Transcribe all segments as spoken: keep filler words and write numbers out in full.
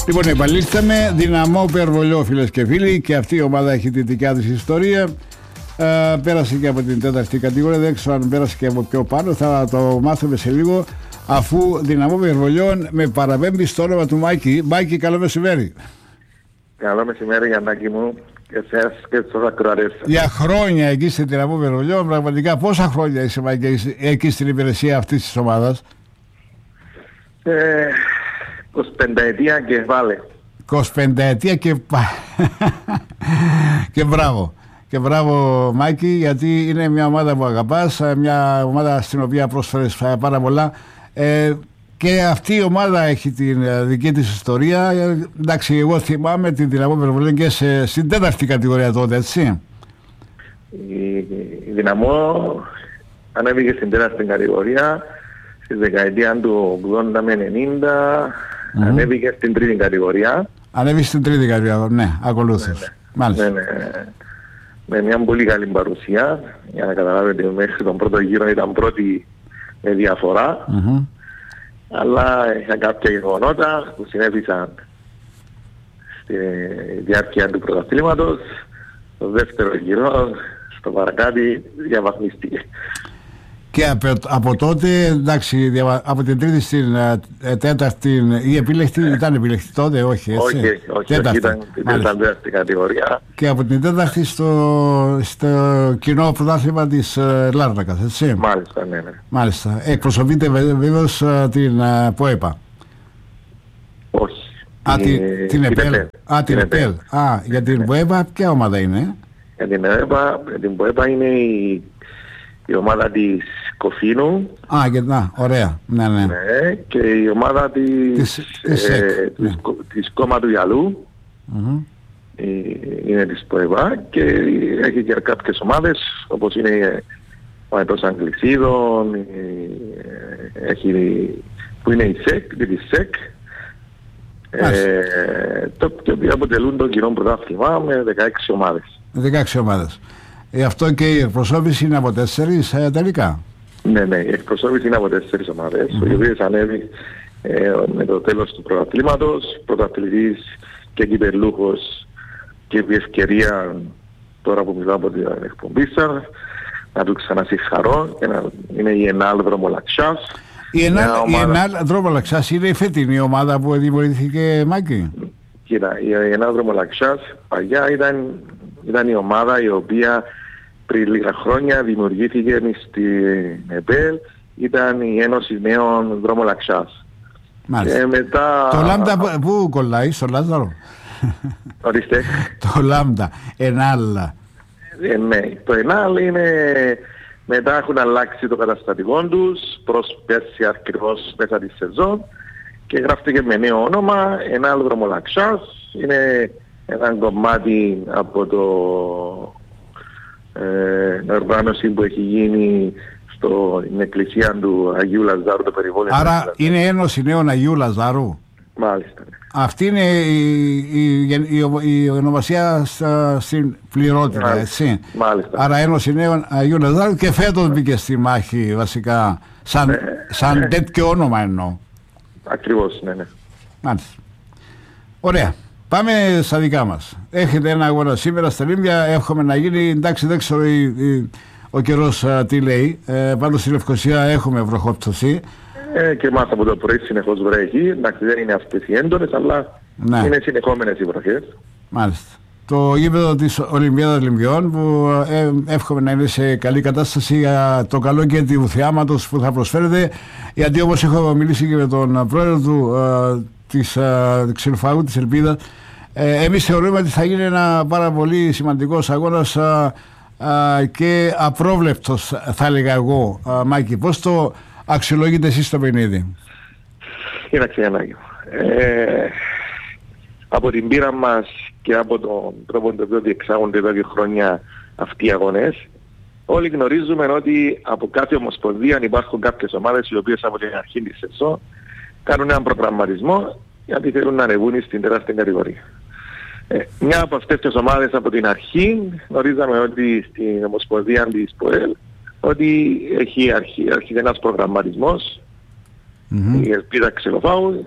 Λοιπόν, επαλήξαμε. Δυναμό Περβολιό, φίλες και φίλοι, και αυτή η ομάδα έχει τη δικιά της ιστορία. Ε, πέρασε και από την τέταρτη κατηγορία. Δεν ξέρω αν πέρασε και από πιο πάνω. Θα το μάθουμε σε λίγο. Αφού Δυναμό Περβολιών με παραπέμπει στο όνομα του Μάκη. Μάκη, καλό μεσημέρι. Καλό μεσημέρι, Γιαννάκη μου, και εσάς και στους ακροατές. Για χρόνια εκεί στην Δυναμό Περβολιών, πραγματικά πόσα χρόνια είσαι, Μάκη, εκεί στην υπηρεσία αυτής της ομάδας? Ε, εικοσιπενταετία και βάλε. εικοσιπενταετία και και μπράβο. Και μπράβο, Μάκη, γιατί είναι μια ομάδα που αγαπάς, μια ομάδα στην οποία πρόσφερες πάρα πολλά. Ε, και αυτή η ομάδα έχει την δική της ιστορία. Ε, εντάξει, εγώ θυμάμαι την Δυναμό Περβολιών και σε, στην τέταρτη κατηγορία τότε, έτσι. Η, η Δυναμό ανέβηκε στην τέταρτη κατηγορία στη δεκαετία του ογδόντα με ενενήντα. Mm-hmm. Ανέβηκε στην τρίτη κατηγορία. Ανέβηκε στην τρίτη κατηγορία, ναι, ακολούθως. Ναι, ναι. Μάλιστα. Ναι, ναι. Με μια πολύ καλή παρουσία, για να καταλάβετε, μέχρι τον πρώτο γύρο ήταν πρώτη με διαφορά. Mm-hmm. Αλλά είχαν κάποια γεγονότα που συνέβησαν στη διάρκεια του πρωταθλήματος. Το δεύτερο γύρο, στο παρακάτω, διαβαθμίστηκε. Και από, από τότε, εντάξει, από την τρίτη στην ε, τέταρτη, η επιλεχτή ήταν επιλεχτή τότε, όχι, έτσι? Όχι, όχι, τέταρτη. Ήταν την τέταρτη κατηγορία. Και από την τέταρτη στο, στο κοινό πρωτάθλημα της ε, Λάρνακας, έτσι? Μάλιστα, ναι, ναι. Μάλιστα. Εκπροσωπείτε βέβαιος την ε, ΠΟΕΠΑ. Όχι. Α, η, την, την ΕΠΕΛ. Α, την ΕΠΕΛ. Α, για την ΠΟΕΠΑ ποια ομάδα είναι? Για την ΕΠΑ, για την ΠΟΕΠΑ είναι η, η ομάδα της Κοφίνου. Α, και, να, ωραία. Ναι, ναι. Ναι, και η ομάδα της, της, της, ε, ναι. της, της Κόμμα του Γιαλού. Mm-hmm. Είναι της ΠΟΕΠΑ και έχει και κάποιες ομάδες όπως είναι ο Αετός Αγγλισίδων, έχει, που είναι η ΣΕΚ, η ΣΕΚ, ε, το, το οποίο αποτελούν το κοινό πρωτάθλημα με δεκαέξι ομάδες. δεκαέξι ομάδες. Ε, αυτό και η εκπροσώπηση είναι από τέσσερις ε, τελικά. Ναι, ναι, η εκπροσώπηση είναι από τέσσερις ομάδες, mm-hmm. οι οποίες ανέβει ε, με το τέλος του πρωταθλήματος, πρωταθλητής και κυπελλούχος, και η ευκαιρία τώρα που μιλάω από την εκπομπή σας να του ξανασυγχαρώ. Είναι η Ενάλ Δρομολαξιάς. Η Ενάλ Δρομολαξιάς είναι η φετινή ομάδα που δημιουργήθηκε, Μάκη? Κοίτα, η Ενάλ Δρομολαξιάς παλιά ήταν, ήταν η ομάδα η οποία πριν λίγα χρόνια δημιουργήθηκε στην ΕΠΕΛ. Ήταν η Ένωση Νέων Δρομολαξιάς. Μάλιστα. Μετά... Το Λάμδα πού κολλάει, στο Λάζαρο? Ορίστε. Το Λάμδα, Ενάλ. Ε, ναι, το Ενάλ είναι... Μετά έχουν αλλάξει το καταστατικό τους προς πέρσι ακριβώς μέσα τη σεζόν και γράφτηκε με νέο όνομα, Ενάλ Δρομολαξιάς. Είναι ένα κομμάτι από το ε, οργάνωση που έχει γίνει στην εκκλησία του Αγίου Λαζάρου, το περιβόλαιο. Άρα είναι Ένωση Νέων Αγίου Λαζάρου. Μάλιστα. Αυτή είναι η, η, η, η ονομασία στα, στην πληρότητα, μάλιστα, έτσι. Μάλιστα. Άρα Ένωση Νέων Αγίου Λαζάρου, και φέτος μπήκε στη μάχη βασικά σαν, ε, σαν ε, τέτοιο όνομα εννοώ. Ακριβώς, ναι, ναι. Μάλιστα. Ωραία. Πάμε στα δικά μας. Έχετε ένα αγώνα σήμερα στα Λίμβια, εύχομαι να γίνει. Εντάξει, δεν ξέρω η, η, ο καιρός α, τι λέει. Ε, πάντως στη Λευκοσία έχουμε βροχόπτωση. Ε, και εμάς από το πρωί συνεχώς βρέχει. Εντάξει, δεν είναι αυτές οι έντονες, αλλά ναι, είναι συνεχόμενες οι βροχές. Μάλιστα. Το γήπεδο της Ολυμπιάδας Λιμβιών που ε, εύχομαι να είναι σε καλή κατάσταση για το καλό και του θεάματος που θα προσφέρετε, γιατί όπως έχω μιλήσει και με τον πρόεδρο του ε, της ε, Ξυλοφαγού της Ελπίδας, ε, εμείς θεωρούμε ότι θα γίνει ένα πάρα πολύ σημαντικός αγώνας ε, ε, και απρόβλεπτος, θα έλεγα εγώ, ε, Μάκη. Πώς το αξιολογείτε εσείς το παιχνίδι? Κοίταξε, Γιαννάκη. Ε, από την πείρα μας και από τον τρόπο τον οποίο διεξάγονται εδώ και χρόνια αυτοί οι αγώνες, όλοι γνωρίζουμε ότι από κάθε ομοσπονδία υπάρχουν κάποιες ομάδες οι οποίες από την αρχή της σεζόν κάνουν έναν προγραμματισμό γιατί θέλουν να ανεβούν στην τεράστια κατηγορία. Ε, μια από αυτές τις ομάδες από την αρχή γνωρίζαμε ότι στην ομοσπονδία της ΠΟΕΛ ότι έχει αρχίσει ένας προγραμματισμός, mm-hmm. η Ελπίδα Ξυλοφάγου,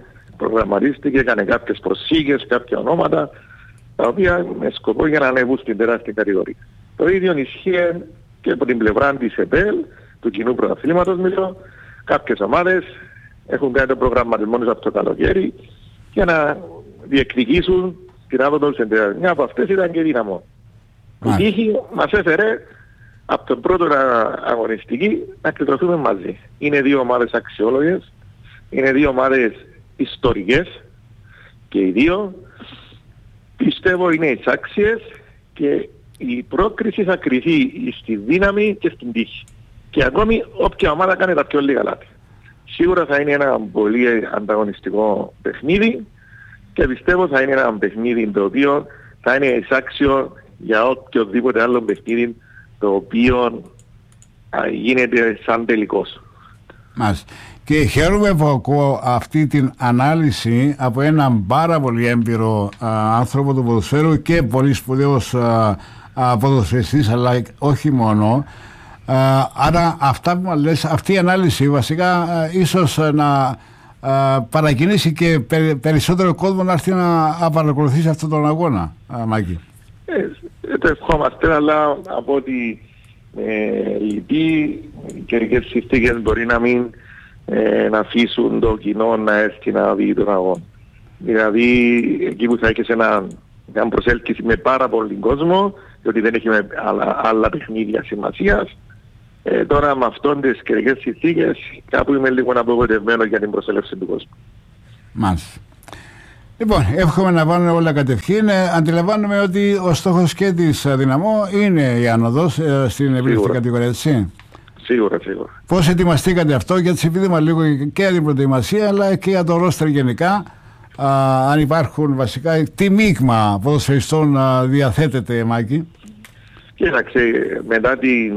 προγραμματίστηκε, έκανε κάποιες προσήγες, κάποια ονόματα, τα οποία με σκοπό για να ανέβουν στην τεράστια κατηγορία. Το ίδιο ισχύει και από την πλευρά της ΕΠΕΛ, του κοινού πρωταθλήματος μιλώ. Κάποιες ομάδες έχουν κάνει τον προγραμματισμό τους από το καλοκαίρι για να διεκδικήσουν την άδοδο στην τεράστια. Μια από αυτές ήταν και η Δύναμο. Η τύχη μας έφερε από τον πρώτο αγωνιστική να κλειτρωθούμε μαζί. Είναι δύο ομάδες αξιόλογες, είναι δύο ομάδες ιστορικές και οι δύο πιστεύω είναι εισάξιες και η πρόκριση θα κριθεί στη δύναμη και στην τύχη. Και ακόμη όποια ομάδα κάνει τα πιο λίγα λάθη. Σίγουρα θα είναι ένα πολύ ανταγωνιστικό παιχνίδι και πιστεύω θα είναι ένα παιχνίδι το οποίο θα είναι εισάξιο για οποιοδήποτε άλλο παιχνίδι το οποίο α, γίνεται σαν τελικός. Μας. Και χαίρομαι που ακούω αυτή την ανάλυση από έναν πάρα πολύ έμπειρο α, άνθρωπο του ποδοσφαίρου και πολύ σπουδαίος α, α, ποδοσφαιριστής, αλλά όχι μόνο. Α, άρα αυτά που μας λες, αυτή η ανάλυση βασικά α, ίσως α, να α, παρακινήσει και περι, περισσότερο κόσμο να έρθει να, να παρακολουθήσει αυτόν τον αγώνα, α, Μάκη. Ε, το ευχόμαστε, αλλά από ότι ε, οι καιρικές συνθήκες μπορεί να μην ε, να αφήσουν το κοινό να έρθει να δει τον αγώνα. Δηλαδή εκεί που θα έχεις ένα, μια προσέλκυση με πάρα πολύ κόσμο, διότι δεν έχει με άλλα, άλλα παιχνίδια σημασίας, ε, τώρα με αυτόν τις καιρικές συνθήκες κάπου είμαι λίγο απογοητευμένος για την προσέλευση του κόσμου. Μάλιστα. Λοιπόν, εύχομαι να πάνε όλα κατευχήν. Ε, αντιλαμβάνομαι ότι ο στόχος και της Δυναμό είναι η άνοδος ε, στην ευρύτερη κατηγορία, έτσι. Σίγουρα, σίγουρα. Πώς ετοιμαστήκατε αυτό, γιατί σε επίδημα λίγο και για την προετοιμασία, αλλά και για το ρόστερ γενικά, α, αν υπάρχουν βασικά, τι μείγμα ποδοσφαιριστών α, διαθέτεται, Μάκη? Κοίταξε, μετά την...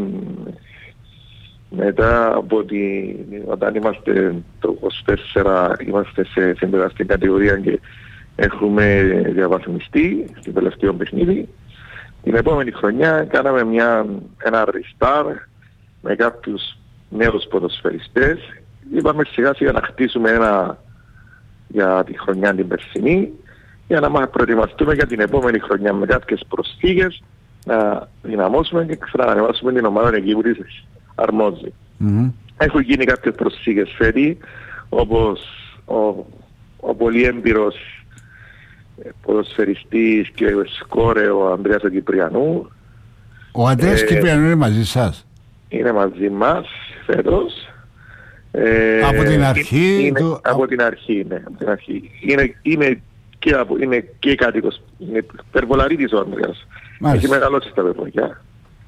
Μετά από την... όταν είμαστε το είκοσι τέσσερα, είμαστε σε συμπεραστική κατηγορία και έχουμε διαβαθμιστεί στην τελευταίο παιχνίδι. Την επόμενη χρονιά κάναμε μια, ένα restart με κάποιους νέους ποδοσφαιριστές. Είπαμε σιγά σιγά να χτίσουμε ένα για τη χρονιά την περσινή για να μας προετοιμαστούμε για την επόμενη χρονιά με κάποιες προσφύγες να δυναμώσουμε και ξανανεβάσουμε την ομάδα εκεί που της αρμόζει. Mm-hmm. Έχουν γίνει κάποιες προσφύγες φέτοι, όπως ο, ο πολύ έμπειρος ποδοσφαιριστής και σκόρε ο Ανδρέας ο Κυπριανού. Ο Ανδρέας ε, Κυπριανού είναι μαζί σας? Είναι μαζί μας φέτος. Ε, από την αρχή? Είναι, του... Από την αρχή, ναι. Από την αρχή. Είναι, είναι, και, από, είναι και κάτοικος. Είναι περβολαρίτης ο Ανδρέας. Έχει μεγαλώσει στα παιδιά.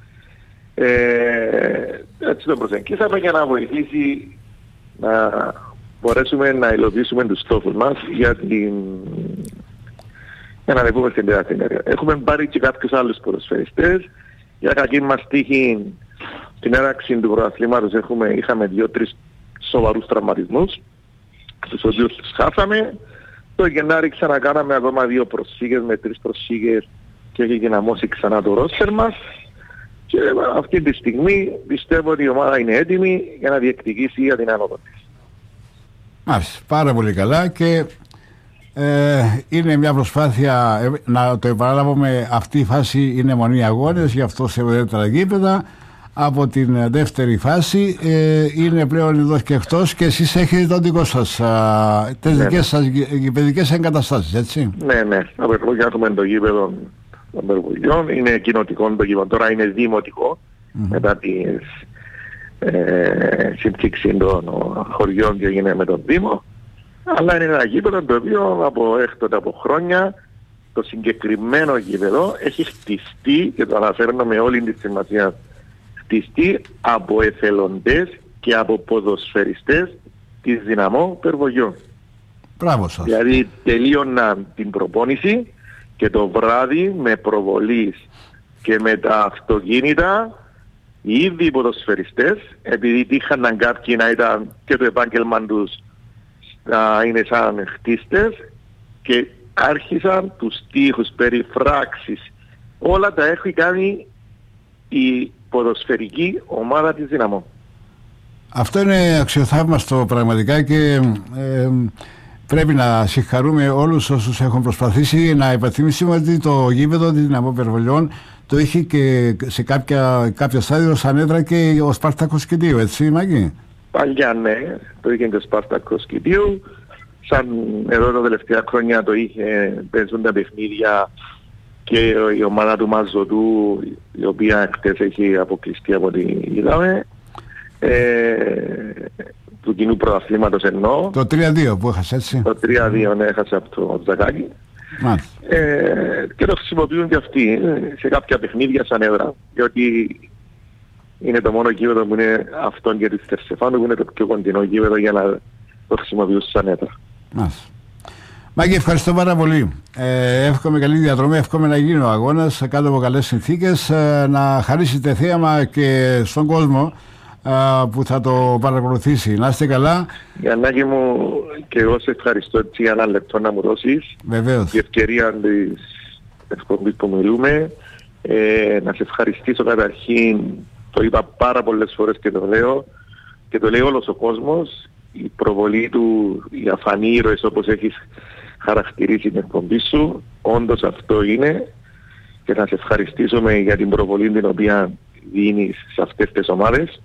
Ε, έτσι το προσεγγίσαμε για να βοηθήσει να μπορέσουμε να υλοποιήσουμε τους στόχους μας για, την... για να ανεβούμε στην τεράστια εταιρεία. Έχουμε πάρει και κάποιους άλλους ποδοσφαιριστές. Για κακή μας τύχη στην έραξη του πρωταθλήματος έχουμε, είχαμε δύο-τρεις σοβαρούς τραυματισμούς, τους οποίους τους χάσαμε. Το Γενάρη ξανακάναμε ακόμα δύο προσφύγες με τρεις προσφύγες και έχει δυναμώσει ξανά το ρόστερ μας. Και αυτή τη στιγμή πιστεύω ότι η ομάδα είναι έτοιμη για να διεκδικήσει για την άνοδο της. Μάλιστα, πάρα πολύ καλά και ε, είναι μια προσπάθεια ε, να το επαναλάβουμε, αυτή η φάση είναι μονή αγώνες, γι' αυτό σε ουδέτερα γήπεδα. Από την δεύτερη φάση ε, είναι πλέον εδώ και εκτός και εσείς έχετε το δικό σας, α, τις ναι, δικές σας γηπεδικές εγκαταστάσεις, έτσι? Ναι, ναι, από έχουμε το γήπεδο των Περβουλιών, είναι κοινοτικό το γήπεδο, τώρα είναι δημοτικό, mm-hmm. μετά τη ε, συμψήξη των χωριών και έγινε με τον Δήμο, αλλά είναι ένα γήπεδο το οποίο από έκτοτε από χρόνια το συγκεκριμένο γήπεδο έχει χτιστεί, και το αναφέρω με όλη τη σημασία, χτιστεί από εθελοντές και από ποδοσφαιριστές της Δυναμό Περβογιών. Μπράβο σας. Δηλαδή τελείωναν την προπόνηση και το βράδυ με προβολής και με τα αυτοκίνητα οι ίδιοι ποδοσφαιριστές, επειδή τύχαναν κάποιοι να ήταν και το επάγγελμα τους να είναι σαν χτίστες, και άρχισαν τους τοίχους, περιφράξεις, όλα τα έχει κάνει η ποδοσφαιρική ομάδα της Δυναμό. Αυτό είναι αξιοθαύμαστο πραγματικά και ε, πρέπει να συγχαρούμε όλους όσους έχουν προσπαθήσει. Να υπενθυμίσουμε ότι το γήπεδο της Δυναμό Περβολιών το είχε και σε κάποια, κάποια στάδιο σαν έδρα και ο Σπάρτακος Κηδείου, έτσι Μάκη? Παλιά ναι, το είχε και ο Σπάρτακος Κηδείου. Σαν εδώ τα τελευταία χρόνια το είχε, παίζουν τα παιχνίδια και η ομάδα του Μαζωτού, η οποία χτες έχει αποκλειστεί από ό,τι είδαμε, ε, του κοινού πρωταθλήματος εννοώ. Το τρία δύο που έχασε, έτσι. Το τρία δύο ναι, έχασε από το Τζακάκι. Ε, και το χρησιμοποιούν και αυτοί σε κάποια παιχνίδια σαν έδρα, διότι είναι το μόνο γήπεδο που είναι αυτόν και της Τερσεφάνου, που είναι το πιο κοντινό γήπεδο για να το χρησιμοποιούν σαν έδρα. Μάλιστα. Μάκη, ευχαριστώ πάρα πολύ. Ε, εύχομαι καλή διαδρομή, εύχομαι να γίνει ο αγώνας κάτω από καλές συνθήκες, ε, να χαρίσετε θέαμα και στον κόσμο ε, που θα το παρακολουθήσει. Να είστε καλά. Γιαννάκη μου, και εγώ σε ευχαριστώ έτσι για ένα λεπτό να μου δώσεις. Βεβαίως. Η ευκαιρία της εκπομπής που μιλούμε. Ε, να σε ευχαριστήσω καταρχήν, το είπα πάρα πολλές φορές και το λέω, και το λέει όλος ο κόσμος, η προβολή του, οι αφανή ήρωες όπως έχεις χαρακτηρίσει την εκπομπή σου, όντως αυτό είναι, και να σε ευχαριστήσουμε για την προβολή την οποία δίνεις σε αυτές τις ομάδες.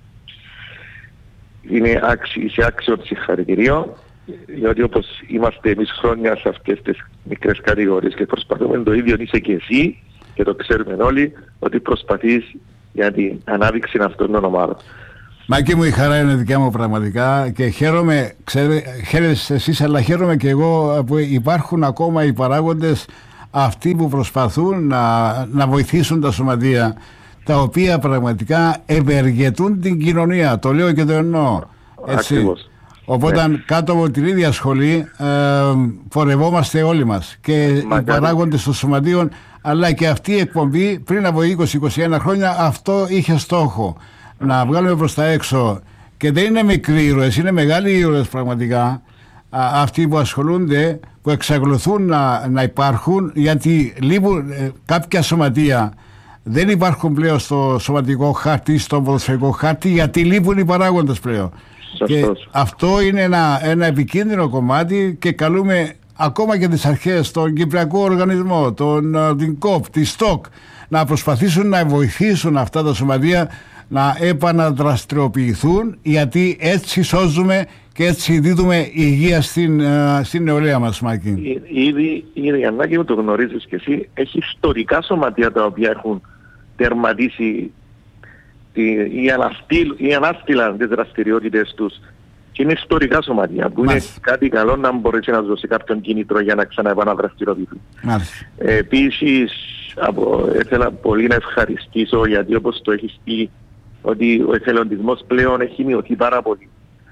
Είναι άξι, είσαι άξιο συγχαρητηρίων, διότι όπως είμαστε εμείς χρόνια σε αυτές τις μικρές κατηγορίες και προσπαθούμε το ίδιο, είσαι και εσύ και το ξέρουμε όλοι, ότι προσπαθείς για την ανάδειξη αυτών των ομάδων. Μάκη μου, η χαρά είναι δικιά μου πραγματικά και χαίρομαι, ξέρετε, χαίρεσαι εσείς, αλλά χαίρομαι και εγώ που υπάρχουν ακόμα οι παράγοντες αυτοί που προσπαθούν να, να βοηθήσουν τα σωματεία, τα οποία πραγματικά ευεργετούν την κοινωνία. Το λέω και το εννοώ. Έτσι. Ακριβώς. Οπότε ναι, κάτω από την ίδια σχολή ε, φορευόμαστε όλοι μας. Και Μακάρι. Οι παράγοντες των σωματείων, αλλά και αυτή η εκπομπή πριν από είκοσι με είκοσι ένα χρόνια αυτό είχε στόχο. Να βγάλουμε προς τα έξω. Και δεν είναι μικροί ήρωες, είναι μεγάλοι ήρωες πραγματικά. Α, αυτοί που ασχολούνται, που εξακολουθούν να, να υπάρχουν, γιατί λείπουν ε, κάποια σωματεία. Δεν υπάρχουν πλέον στο σωματικό χάρτη, στο ποδοσφαιρικό χάρτη, γιατί λείπουν οι παράγοντες πλέον. Και αυτό είναι ένα, ένα επικίνδυνο κομμάτι και καλούμε ακόμα και τις αρχές, τον Κυπριακό Οργανισμό, τον την ΚΟΠ, τη ΣΤΟΚ, να προσπαθήσουν να βοηθήσουν αυτά τα σωματεία να επαναδραστηριοποιηθούν, γιατί έτσι σώζουμε και έτσι δίδουμε υγεία στην, στην νεολαία μας, Μάκη. Ήδη, ήδη Γιαννάκη μου, το γνωρίζεις και εσύ, έχει ιστορικά σωματεία τα οποία έχουν τερματίσει ή, αναστήλ, ή ανάστηλαν τις δραστηριότητες τους, και είναι ιστορικά σωματεία που είναι κάτι καλό να μπορέσει να δώσει κάποιον κίνητρο για να ξαναεπαναδραστηριοποιηθούν. Ε, επίσης από, ήθελα πολύ να ευχαριστήσω, γιατί όπως το έχεις πει, ότι ο εθελοντισμός πλέον έχει μειωθεί πάρα πολύ.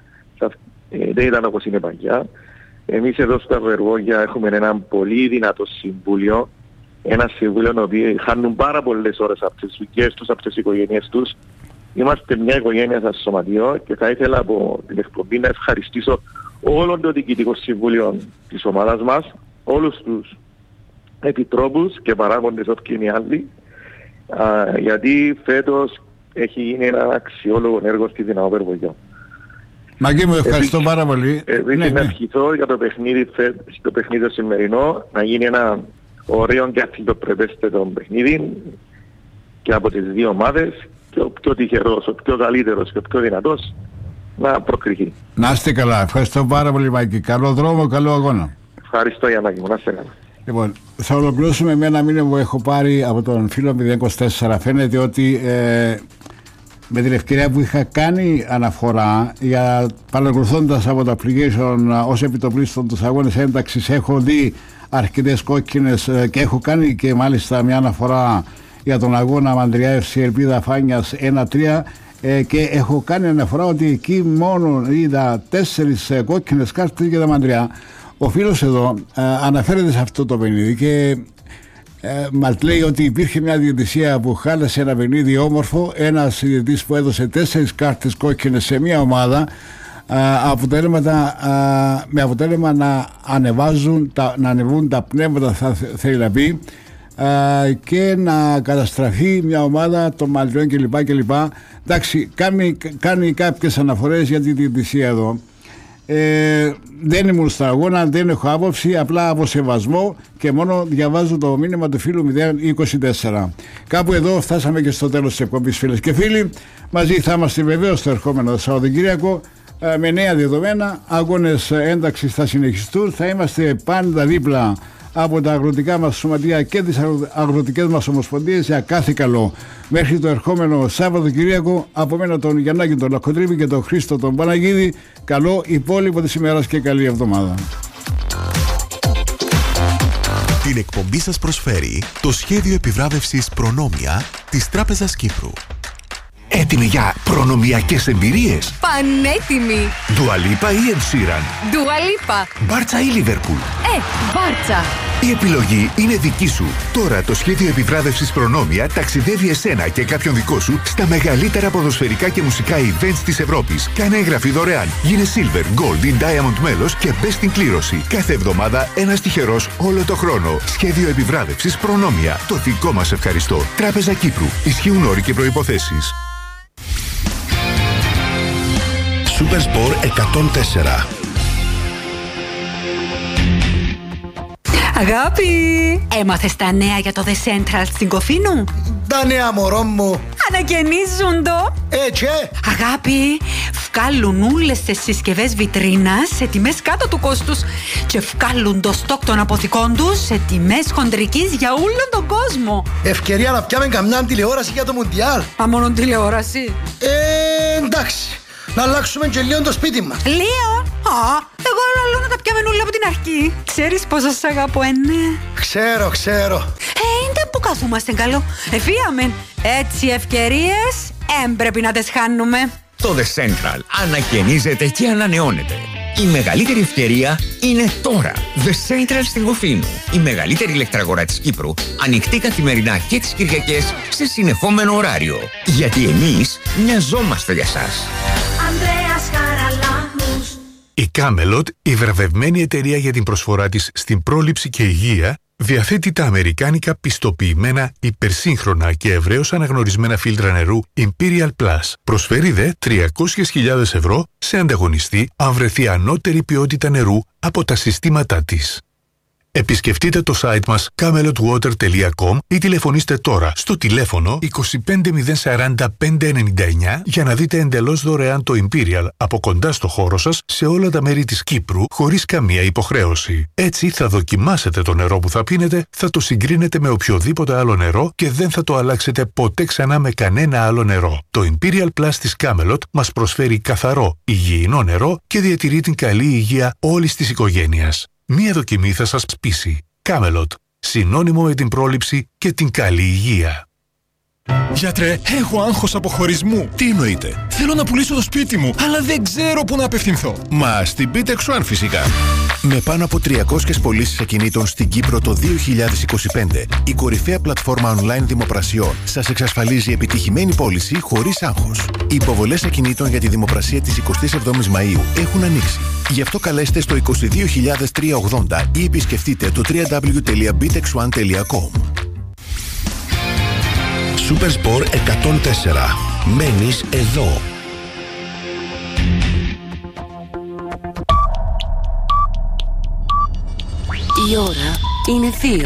Ε, δεν ήταν όπως είναι παλιά. Εμείς εδώ στα Βεργόγια έχουμε ένα πολύ δυνατό συμβούλιο, ένα συμβούλιο το οποίο χάνουν πάρα πολλές ώρες από τις δουλειές τους, από τις οικογένειες τους. Είμαστε μια οικογένεια σαν σωματείο και θα ήθελα από την εκπομπή να ευχαριστήσω όλο το διοικητικό συμβούλιο της ομάδας μας, όλους τους επιτρόπους και παράγοντες όποιοι είναι οι άλλοι, α, γιατί φέτος έχει γίνει ένα αξιόλογο έργο στη Δυναμό Περβολιών. Μαγκή μου, ευχαριστώ Επίσης, πάρα πολύ. Επίσης ναι, να ευχηθώ ναι. για το παιχνίδι, το παιχνίδι το σημερινό, να γίνει ένα ωραίο και αθλητοπρεπέστατο παιχνίδι και από τις δύο ομάδες, και ο πιο τυχερός, ο πιο καλύτερος και ο πιο δυνατός να προκριθεί. Να είστε καλά. Ευχαριστώ πάρα πολύ, Μάκη. Καλό δρόμο, καλό αγώνα. Ευχαριστώ, Γιαννάκη μου. Να είστε καλά. Λοιπόν, θα ολοκληρώσουμε με ένα μήνυμα που έχω πάρει από τον φίλο μηδέν είκοσι τέσσερα. Φαίνεται ότι ε, με την ευκαιρία που είχα κάνει αναφορά, για παρακολουθώντας από το application ως επιτοπλίστων τους αγώνες ένταξης, έχω δει αρκετές κόκκινες ε, και έχω κάνει και μάλιστα μια αναφορά για τον αγώνα Μαντριά εφ σι Ελπίδα Φάνιας ένα τρία ε, και έχω κάνει αναφορά ότι εκεί μόνο είδα τέσσερις ε, κόκκινες κάρτες για τα Μαντριά. Ο φίλος εδώ ε, αναφέρεται σε αυτό το παιχνίδι και ε, μας λέει ότι υπήρχε μια διαιτησία που χάλασε ένα παιχνίδι όμορφο, ένας διαιτητής που έδωσε τέσσερις κάρτες κόκκινες σε μια ομάδα, ε, αποτέλεσματα, ε, με αποτέλεσμα να ανεβάζουν τα, να ανεβούν τα πνεύματα, θα θέλει να πει, Uh, και να καταστραφεί μια ομάδα των Μαντριών κλπ. κλπ. Εντάξει, κάνει, κάνει κάποιες αναφορές για τη διαιτησία εδώ. Ε, δεν ήμουν στον αγώνα, δεν έχω άποψη, απλά από σεβασμό και μόνο διαβάζω το μήνυμα του φίλου μηδέν είκοσι τέσσερα. Κάπου εδώ φτάσαμε και στο τέλος της εκπομπής, φίλες και φίλοι. Μαζί θα είμαστε βεβαίως στο ερχόμενο Σαββατοκύριακο με νέα δεδομένα. Αγώνες ένταξης θα συνεχιστούν. Θα είμαστε πάντα δίπλα από τα αγροτικά μας σωματεία και τις αγροτικές μας ομοσπονδίες για κάθε καλό. Μέχρι το ερχόμενο Σάββατοκύριακο, από μένα τον Γιαννάκη τον Λακκοτρίπη και τον Χρήστο τον Παναγίδη, καλό υπόλοιπο της ημέρας και καλή εβδομάδα. Την εκπομπή σας προσφέρει το σχέδιο επιβράβευσης Προνόμια της Τράπεζας Κύπρου. Έτοιμοι για προνομιακές εμπειρίες? Πανέτοιμοι! Dua Lipa ή Ed Sheeran? Dua Lipa. Μπάρτσα ή Λίβερπουλ? Ε, Μπάρτσα. Η επιλογή είναι δική σου. Τώρα το σχέδιο επιβράβευσης Προνόμια ταξιδεύει εσένα και κάποιον δικό σου στα μεγαλύτερα ποδοσφαιρικά και μουσικά events της Ευρώπης. Κάνε εγγραφή δωρεάν. Γίνε Silver, Gold ή Diamond μέλος και μπες στην κλήρωση. Κάθε εβδομάδα ένας τυχερός όλο το χρόνο. Σχέδιο επιβράβευσης Προνόμια. Το δικό μας ευχαριστώ. Τράπεζα Κύπρου. Ισχύουν όροι και προϋποθέσεις. Supersport εκατόν τέσσερα. Αγάπη, έμαθες τα νέα για το The Central στην Κοφίνου? Τα νέα, μωρό μου. Ανακαινίζουν το. Έτσι. Αγάπη, βγάλουν όλες τις συσκευές βιτρίνας σε τιμές κάτω του κόστους και βγάλουν το στόκ των αποθηκών τους σε τιμές χοντρικής για όλον τον κόσμο. Ευκαιρία να πιάμε καμιά τηλεόραση για το Μουντιάλ. Α, μόνο τηλεόραση? Ε, εντάξει. Να αλλάξουμε και λίγο το σπίτι μας. Λίγο? Α, εγώ λέω να τα πιάμε όλα από την αρχή. Ξέρεις πόσο σ' αγαπώ, ε, ναι. Ξέρω, ξέρω. Ε, είναι που καθούμαστε καλό. Εφίαμε. Έτσι ευκαιρίες έμπρεπε να τις χάνουμε. Το The Central ανακαινίζεται και ανανεώνεται. Η μεγαλύτερη ευκαιρία είναι τώρα. The Central στην Κοφίνου. Η μεγαλύτερη ηλεκτραγορά της Κύπρου. Ανοιχτή καθημερινά και τις Κυριακές σε συνεχόμενο ωράριο. Γιατί εμείς μοιαζόμαστε για σας. Η Camelot, η βραβευμένη εταιρεία για την προσφορά της στην πρόληψη και υγεία, διαθέτει τα αμερικάνικα πιστοποιημένα, υπερσύγχρονα και ευρέως αναγνωρισμένα φίλτρα νερού Imperial Plus. Προσφέρει δε τριακόσιες χιλιάδες ευρώ σε ανταγωνιστή αν βρεθεί ανώτερη ποιότητα νερού από τα συστήματά της. Επισκεφτείτε το site μας camelot water τελεία com ή τηλεφωνήστε τώρα στο τηλέφωνο είκοσι πέντε μηδέν σαράντα πέντε ενενήντα εννιά για να δείτε εντελώς δωρεάν το Imperial από κοντά στο χώρο σας σε όλα τα μέρη της Κύπρου χωρίς καμία υποχρέωση. Έτσι θα δοκιμάσετε το νερό που θα πίνετε, θα το συγκρίνετε με οποιοδήποτε άλλο νερό και δεν θα το αλλάξετε ποτέ ξανά με κανένα άλλο νερό. Το Imperial Plus της Camelot μας προσφέρει καθαρό, υγιεινό νερό και διατηρεί την καλή υγεία όλης της οικογένειας. Μία δοκιμή θα σας πείσει. Camelot. Συνώνυμο με την πρόληψη και την καλή υγεία. Γιατρέ, έχω άγχος αποχωρισμού. Τι εννοείται? Θέλω να πουλήσω το σπίτι μου, αλλά δεν ξέρω πού να απευθυνθώ. Μα στην Πίτεξ One φυσικά. Με πάνω από τριακόσιες πωλήσεις ακινήτων στην Κύπρο το δύο χιλιάδες είκοσι πέντε, η κορυφαία πλατφόρμα online δημοπρασιών σας εξασφαλίζει επιτυχημένη πώληση χωρίς άγχος. Οι υποβολές ακινήτων για τη δημοπρασία της εικοστής εβδόμης Μαΐου έχουν ανοίξει. Γι' αυτό καλέστε στο είκοσι δύο χιλιάδες τριακόσια ογδόντα ή επισκεφτείτε το double-u double-u double-u τελεία πίτεξ one τελεία com. Supersport εκατόν τέσσερα. Μένεις εδώ. Η ώρα είναι δύο.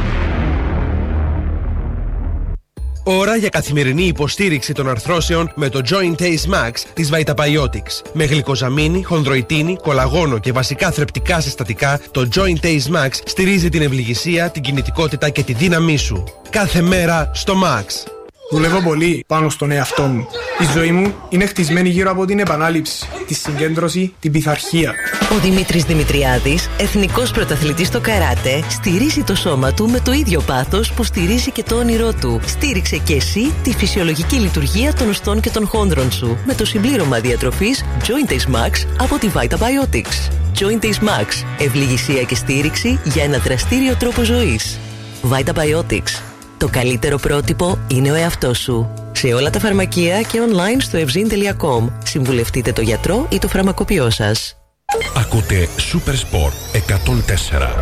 Ώρα για καθημερινή υποστήριξη των αρθρώσεων με το Joint Ace Max της Vitabiotics. Με γλυκοζαμίνη, χονδροϊτίνη, κολαγόνο και βασικά θρεπτικά συστατικά, το Joint Ace Max στηρίζει την ευληγησία, την κινητικότητα και τη δύναμή σου. Κάθε μέρα στο Max. Δουλεύω πολύ πάνω στον εαυτό μου. Η ζωή μου είναι χτισμένη γύρω από την επανάληψη, τη συγκέντρωση, την πειθαρχία. Ο Δημήτρης Δημητριάδης, εθνικός πρωταθλητής στο καράτε, στηρίζει το σώμα του με το ίδιο πάθος που στηρίζει και το όνειρό του. Στήριξε και εσύ τη φυσιολογική λειτουργία των οστών και των χόνδρων σου με το συμπλήρωμα διατροφής Joint Ace Max από τη Vitabiotics. Joint Ace Max. Ευληγησία και στήριξη για ένα δραστήριο τρόπο ζωής. Vitabiotics. Το καλύτερο πρότυπο είναι ο εαυτός σου. Σε όλα τα φαρμακεία και online στο ευζήν τελεία com. Συμβουλευτείτε το γιατρό ή το φαρμακοποιό σας. Ακούτε Supersport εκατόν τέσσερα.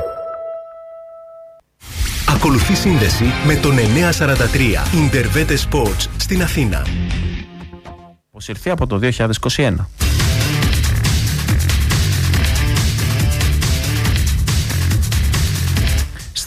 Ακολουθεί σύνδεση με τον εννιακόσια σαράντα τρία Intervete Sports στην Αθήνα. Αποσυρθεί από το δύο χιλιάδες είκοσι ένα.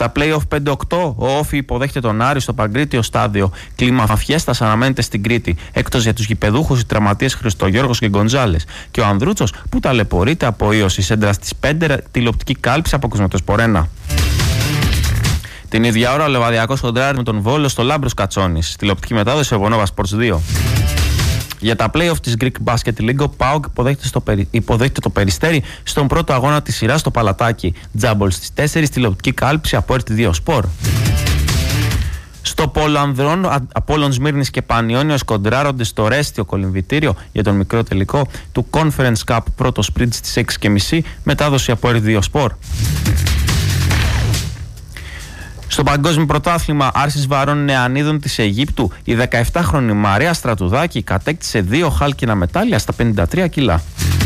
Στα play-off πέντε οκτώ, ο Όφι υποδέχεται τον Άρη στο Παγκρίτιο στάδιο. Κλίμα φιέστας αναμένεται στην Κρήτη. Έκτος για τους γηπεδούχους οι τραυματίες Χριστογιώργος και Γκοντζάλες. Και ο Ανδρούτσος που ταλαιπωρείται από ίωση. Σέντρα στις πέντε, τηλεοπτική κάλυψη από Κοσμοτοσπορένα. Την ίδια ώρα ο Λεβαδιακός κοντράρει με τον Βόλο στο Λάμπρος Κατσόνης. Τηλεοπτική μετάδοση από Nova Sports δύο. Για τα play-off της Greek Basket League, ο ΠΑΟΚ υποδέχεται το Περιστέρι στον πρώτο αγώνα της σειράς στο Παλατάκι. Τζάμπολ στις τέσσερις, τηλεοπτική κάλυψη από έρ τι δύο Sport. Στο Πόλο Ανδρών, Απόλλων Σμύρνης και Πανιώνιος κοντράρονται στο Ρέστιο κολυμβητήριο για τον μικρό τελικό του Conference Cup πρώτο sprint στις έξι και μισή, μετάδοση από έρ τι δύο Sport. Στο παγκόσμιο πρωτάθλημα Άρσης Βαρών Νεανίδων της Αιγύπτου, η δεκαεπτάχρονη Μαρία Στρατουδάκη κατέκτησε δύο χάλκινα μετάλλια στα πενήντα τρία κιλά.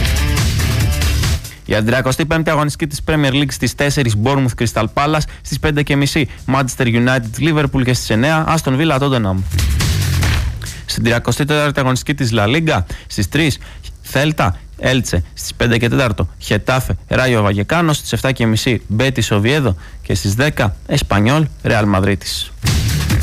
Η τριαντάηκοστή πέμπτη αγωνιστική της Premier League στις τέσσερις, Bournemouth Crystal Palace, στις πέντε και μισή Manchester United Liverpool και στις εννιά Aston Villa Tottenham. Στην τριαντάηκοστή τέταρτη αγωνιστική της La Liga στις τρεις Θέλτα Έλτσε, στις πέντε και τέσσερα Χετάφε Ράγιο Βαγεκάνο, στις επτά και μισή Μπέτις Οβιέδο και στις δέκα Εσπανιόλ Ρεάλ Μαδρίτης.